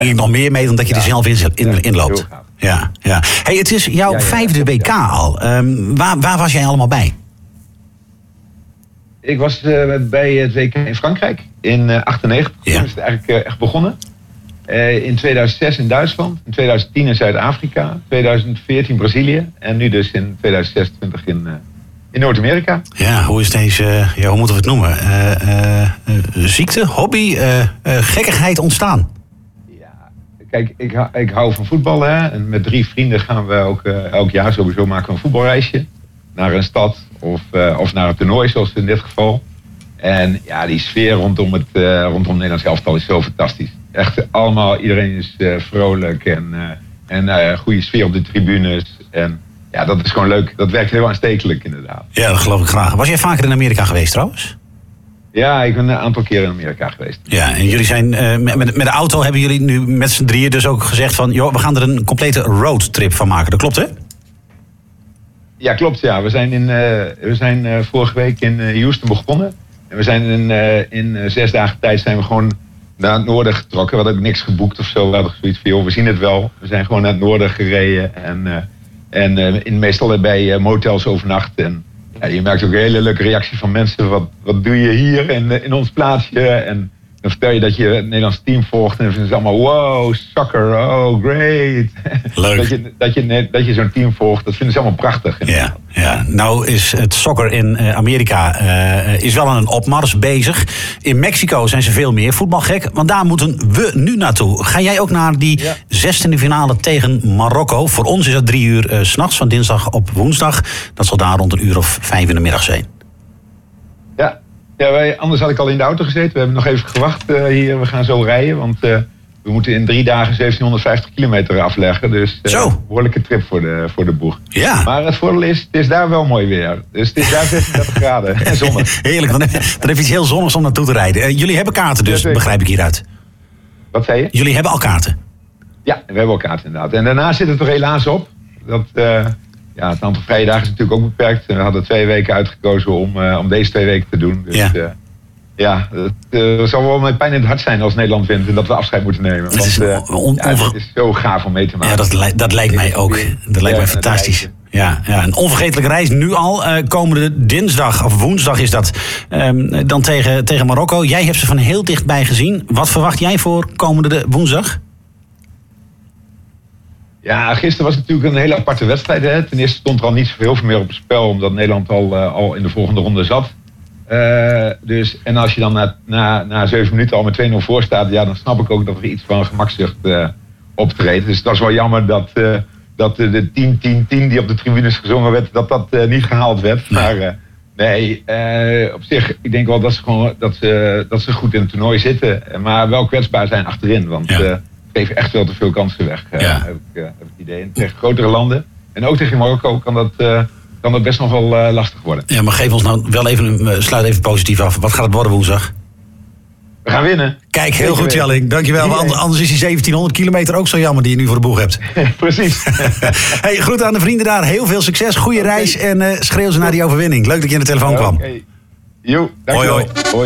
Ik nog meer mee dan dat je er zelf in loopt. Ja. Hey, het is jouw 5e WK al. Waar was jij allemaal bij? Ik was bij het WK in Frankrijk in 1998. Ja. Toen is het eigenlijk echt begonnen. In 2006 in Duitsland, in 2010 in Zuid-Afrika, 2014 Brazilië en nu dus in 2026 in Noord-Amerika. Ja, hoe is deze, hoe moeten we het noemen? Ziekte, hobby, gekkigheid ontstaan? Ja, kijk, ik hou van voetbal. Hè? En met 3 vrienden gaan we ook elk jaar sowieso maken we een voetbalreisje. Naar een stad of naar een toernooi, zoals in dit geval. En ja, die sfeer rondom het Nederlands elftal is zo fantastisch. Echt allemaal, iedereen is vrolijk en goede sfeer op de tribunes. En ja, dat is gewoon leuk. Dat werkt heel aanstekelijk inderdaad. Ja, dat geloof ik graag. Was jij vaker in Amerika geweest trouwens? Ja, ik ben een aantal keren in Amerika geweest. Ja, en jullie zijn met de auto hebben jullie nu met z'n drieën dus ook gezegd van, joh, we gaan er een complete roadtrip van maken. Dat klopt, hè? Ja, klopt. Ja. We zijn vorige week in Houston begonnen. En we zijn in 6 dagen tijd zijn we gewoon naar het noorden getrokken. We hadden ook niks geboekt of zo. We hadden zoiets van, joh, we zien het wel. We zijn gewoon naar het noorden gereden. En meestal bij motels overnacht. En ja, je merkt ook een hele leuke reactie van mensen. Wat doe je hier in ons plaatsje? En dan vertel je dat je het Nederlands team volgt. En dan vinden ze allemaal, wow, soccer, oh, great. Leuk. dat je zo'n team volgt, dat vinden ze allemaal prachtig. Ja. Nou is het soccer in Amerika is wel aan een opmars bezig. In Mexico zijn ze veel meer voetbalgek, want daar moeten we nu naartoe. Ga jij ook naar die 16e finale tegen Marokko? Voor ons is het 3 uur 's nachts, van dinsdag op woensdag. Dat zal daar rond 1:05 in de middag zijn. Ja, anders had ik al in de auto gezeten. We hebben nog even gewacht hier. We gaan zo rijden, want we moeten in 3 dagen 1750 kilometer afleggen. Dus een behoorlijke trip voor de boeg. Ja. Maar het voordeel is, het is daar wel mooi weer. Dus het is daar 36 graden en zonnig. Heerlijk, dan heb je iets heel zonnigs om naartoe te rijden. Jullie hebben kaarten dus, begrijp ik hieruit. Wat zei je? Jullie hebben al kaarten? Ja, we hebben al kaarten inderdaad. En daarna zit het er helaas op. Het aantal vrije dagen is natuurlijk ook beperkt. We hadden 2 weken uitgekozen om deze 2 weken te doen. Dus het zal wel met pijn in het hart zijn als Nederland wint en dat we afscheid moeten nemen. Want het is zo gaaf om mee te maken. Ja, dat lijkt mij ook. Dat lijkt mij fantastisch. Ja, een onvergetelijke reis nu al. Komende dinsdag of woensdag is dat dan tegen Marokko. Jij hebt ze van heel dichtbij gezien. Wat verwacht jij voor komende woensdag? Ja, gisteren was het natuurlijk een hele aparte wedstrijd. Hè. Ten eerste stond er al niet zoveel meer op het spel, omdat Nederland al in de volgende ronde zat. En als je dan na 7 minuten al met 2-0 voor staat, ja, dan snap ik ook dat er iets van gemakzucht optreedt. Dus dat is wel jammer dat de 10-10-10 die op de tribunes gezongen werd, dat niet gehaald werd. Maar op zich, ik denk wel dat ze goed in het toernooi zitten, maar wel kwetsbaar zijn achterin. Want geven echt wel te veel kansen weg, heb ik het idee. En tegen grotere landen, en ook tegen Marokko, kan dat best nog wel lastig worden. Ja, maar geef ons nou wel even, sluit even positief af. Wat gaat het worden woensdag? We gaan winnen. Kijk, heel goed, Jelling. Dankjewel. Anders is die 1700 kilometer ook zo jammer die je nu voor de boeg hebt. Precies. Hey, groet aan de vrienden daar. Heel veel succes. Goede reis en schreeuw ze naar die overwinning. Leuk dat je in de telefoon kwam. Jo, dankjewel. Hoi.